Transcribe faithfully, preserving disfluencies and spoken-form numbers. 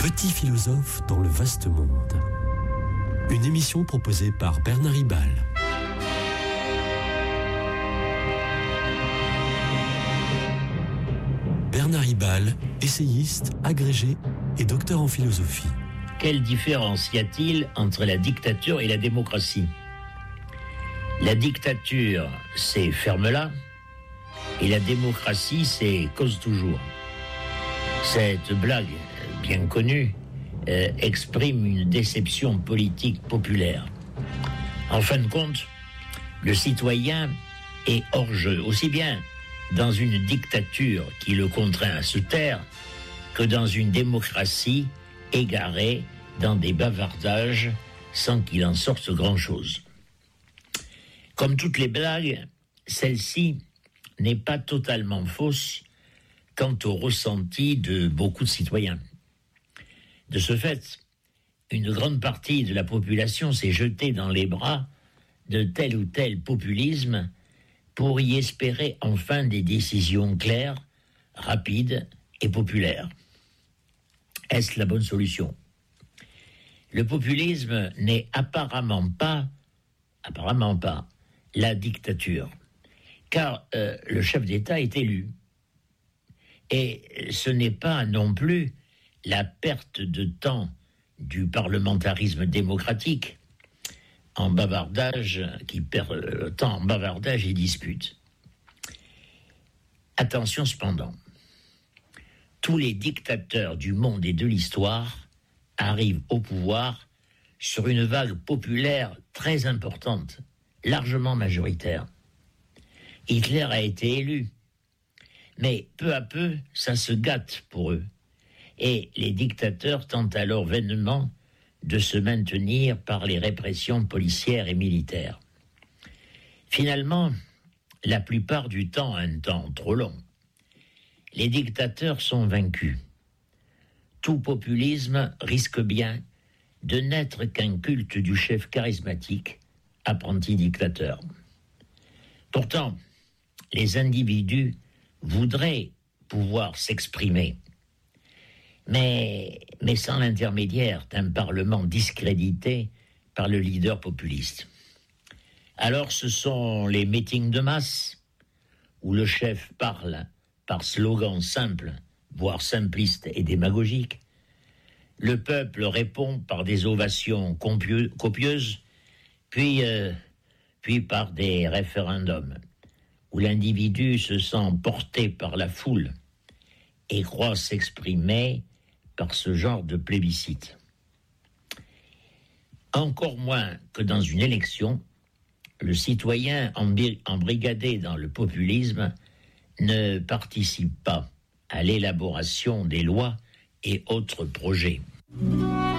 Petit philosophe dans le vaste monde. Une émission proposée par Bernard Ribal. Bernard Ribal, essayiste, agrégé et docteur en philosophie. Quelle différence y a-t-il entre la dictature et la démocratie ? La dictature, c'est ferme-la, et la démocratie, c'est cause toujours. Cette blague, bien connue, euh, exprime une déception politique populaire. En fin de compte, le citoyen est hors jeu, aussi bien dans une dictature qui le contraint à se taire que dans une démocratie égarée dans des bavardages sans qu'il en sorte grand-chose. Comme toutes les blagues, celle-ci n'est pas totalement fausse quant au ressenti de beaucoup de citoyens. De ce fait, une grande partie de la population s'est jetée dans les bras de tel ou tel populisme pour y espérer enfin des décisions claires, rapides et populaires. Est-ce la bonne solution ? Le populisme n'est apparemment pas, apparemment pas, la dictature, car euh, le chef d'État est élu. Et ce n'est pas non plus la perte de temps du parlementarisme démocratique en bavardage, qui perd le temps en bavardage et dispute. Attention cependant, tous les dictateurs du monde et de l'histoire arrivent au pouvoir sur une vague populaire très importante, largement majoritaire. Hitler a été élu, mais peu à peu, ça se gâte pour eux. Et les dictateurs tentent alors vainement de se maintenir par les répressions policières et militaires. Finalement, la plupart du temps, un temps trop long, les dictateurs sont vaincus. Tout populisme risque bien de n'être qu'un culte du chef charismatique, apprenti dictateur. Pourtant, les individus voudraient pouvoir s'exprimer, mais, mais sans l'intermédiaire d'un parlement discrédité par le leader populiste. Alors ce sont les meetings de masse, où le chef parle par slogans simples, voire simplistes et démagogiques. Le peuple répond par des ovations compieux, copieuses, puis, euh, puis par des référendums, où l'individu se sent porté par la foule et croit s'exprimer par ce genre de plébiscite. Encore moins que dans une élection, le citoyen embrigadé dans le populisme ne participe pas à l'élaboration des lois et autres projets.